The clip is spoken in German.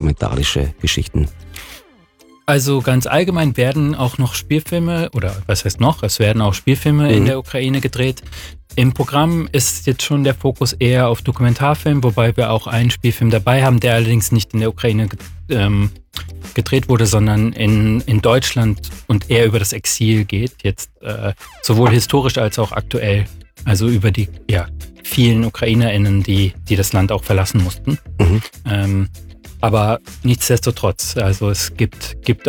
dokumentarische Geschichten? Also ganz allgemein werden auch noch Spielfilme, oder was heißt noch, es werden auch Spielfilme in der Ukraine gedreht. Im Programm ist jetzt schon der Fokus eher auf Dokumentarfilm, wobei wir auch einen Spielfilm dabei haben, der allerdings nicht in der Ukraine gedreht wurde, sondern in Deutschland und eher über das Exil geht, jetzt sowohl historisch als auch aktuell. Also über die vielen UkrainerInnen, die das Land auch verlassen mussten. Aber nichtsdestotrotz, also es gibt